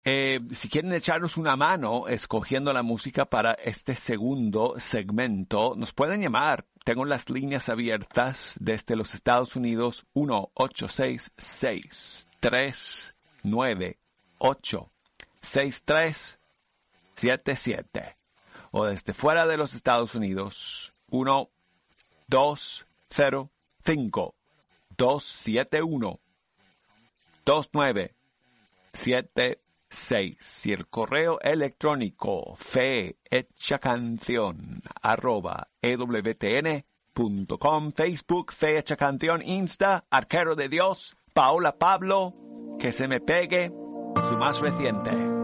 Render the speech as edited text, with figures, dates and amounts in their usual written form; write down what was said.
Si quieren echarnos una mano escogiendo la música para este segundo segmento, nos pueden llamar. Tengo las líneas abiertas desde los Estados Unidos, 1-866-398-6377. O desde fuera de los Estados Unidos, 1-205-271-2976. Y el correo electrónico fehechacanción@ewtn.com. Facebook Fe Hecha Canción, Insta Arquero de Dios, Paola Pablo, que se me pegue su más reciente.